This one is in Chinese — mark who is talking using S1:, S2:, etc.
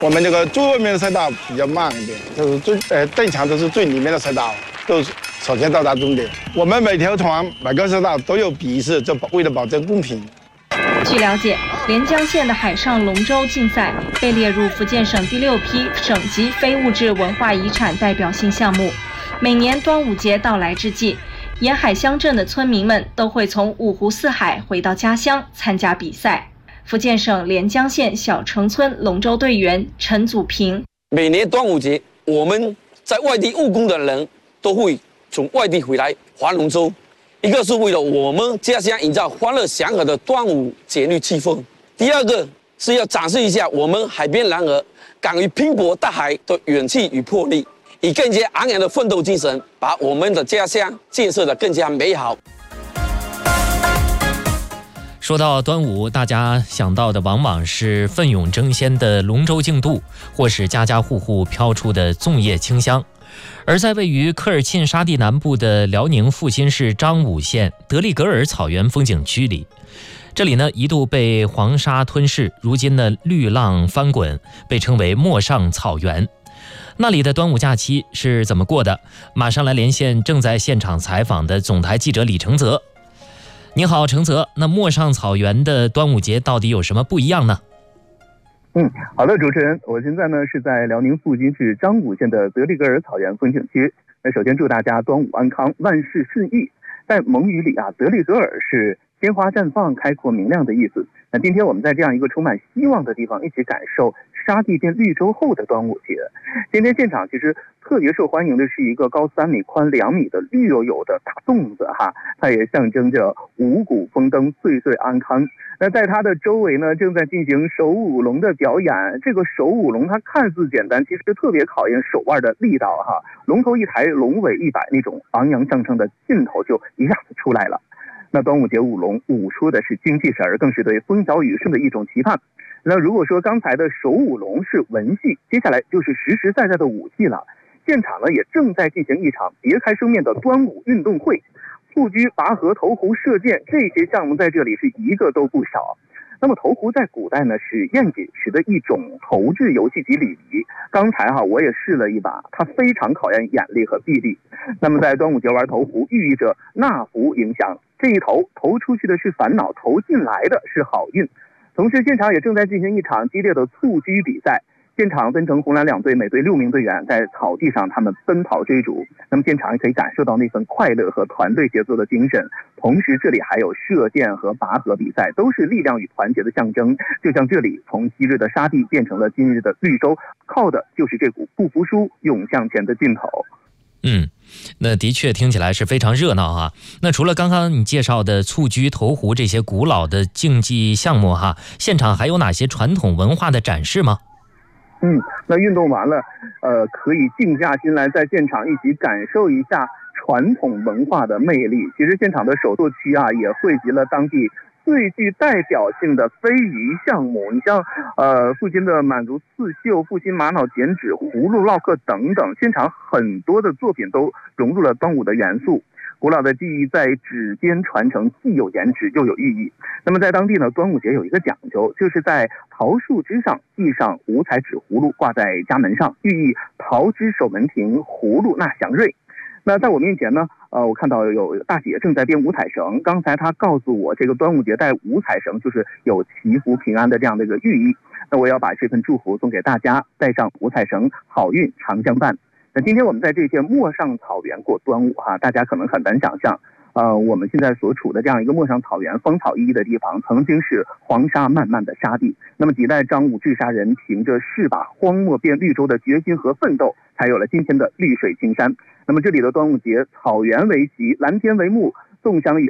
S1: 我们这个最外面的赛道比较慢一点，就是正常都是最里面的赛道，都首先到达终点。我们每条船每个赛道都有比试，就为了保证公平。
S2: 据了解，连江县的海上龙舟竞赛被列入福建省第6批省级非物质文化遗产代表性项目。每年端午节到来之际，沿海乡镇的村民们都会从五湖四海回到家乡参加比赛。福建省连江县小城村龙舟队员陈祖平：
S3: 每年端午节，我们在外地务工的人都会从外地回来划龙舟，一个是为了我们家乡营造欢乐祥和的端午节日气氛，第二个是要展示一下我们海边男儿敢于拼搏大海的勇气与魄力，以更加昂扬的奋斗精神，把我们的家乡建设得更加美好。
S4: 说到端午，大家想到的往往是奋勇争先的龙舟竞渡，或是家家户户飘出的粽叶清香。而在位于科尔沁沙地南部的辽宁阜新市张武县德利格尔草原风景区里，这里呢一度被黄沙吞噬，如今呢绿浪翻滚，被称为陌上草原。那里的端午假期是怎么过的？马上来连线正在现场采访的总台记者李承泽。你好，承泽。那陌上草原的端午节到底有什么不一样呢？
S5: 好的，主持人，我现在呢是在辽宁阜新市张武县的德利格尔草原风景区。那首先祝大家端午安康，万事顺意。在蒙语里德利格尔是鲜花绽放、开阔明亮的意思。那今天我们在这样一个充满希望的地方，一起感受沙地变绿洲后的端午节。今天现场其实特别受欢迎的是一个高3米、宽2米的绿油油的大粽子它也象征着五谷丰登、岁岁安康。那在它的周围呢，正在进行手舞龙的表演。这个手舞龙它看似简单，其实特别考验手腕的力道龙头一抬，龙尾一摆，那种昂扬上升的劲头就一下子出来了。那端午节舞龙舞出的是精气神，更是对风调雨顺的一种期盼。那如果说刚才的手舞龙是文戏，接下来就是实实在在的武戏了。现场呢也正在进行一场别开生面的端午运动会，蹴鞠、拔河、投壶、射箭这些项目在这里是一个都不少。那么投壶在古代呢是宴饮时的一种投掷游戏及礼仪。刚才我也试了一把，它非常考验眼力和臂力。那么在端午节玩投壶，寓意着纳福迎祥，这一投出去的是烦恼，投进来的是好运。同时现场也正在进行一场激烈的蹴鞠比赛，现场分成红蓝两队，每队6名队员在草地上他们奔跑追逐。那么现场也可以感受到那份快乐和团队协作的精神。同时这里还有射箭和拔河比赛，都是力量与团结的象征。就像这里从昔日的沙地变成了今日的绿洲，靠的就是这股不服输、勇向前的劲头。
S4: 那的确听起来是非常热闹那除了刚刚你介绍的蹴鞠、投壶这些古老的竞技项目现场还有哪些传统文化的展示吗？
S5: 那运动完了，可以静下心来，在现场一起感受一下传统文化的魅力。其实现场的手作区也汇集了当地最具代表性的非遗项目。你像阜新的满族刺绣、阜新玛瑙剪纸、葫芦烙刻等等，现场很多的作品都融入了端午的元素。古老的技艺在指尖传承，既有颜值又有寓意。那么在当地呢，端午节有一个讲究，就是在桃树枝上系上五彩纸葫芦，挂在家门上，寓意桃枝守门庭，葫芦纳祥瑞。那在我面前呢，我看到有大姐正在编五彩绳。刚才她告诉我，这个端午节带五彩绳就是有祈福平安的这样的一个寓意。那我要把这份祝福送给大家，带上五彩绳，好运常相伴。那今天我们在这片陌上草原过端午大家可能很难想象，我们现在所处的这样一个陌上草原芳草依依的地方，曾经是黄沙漫漫的沙地。那么几代张武治沙人凭着是把荒漠变绿洲的决心和奋斗，才有了今天的绿水青山。那么这里的端午节，草原为旗，蓝天为幕，粽香与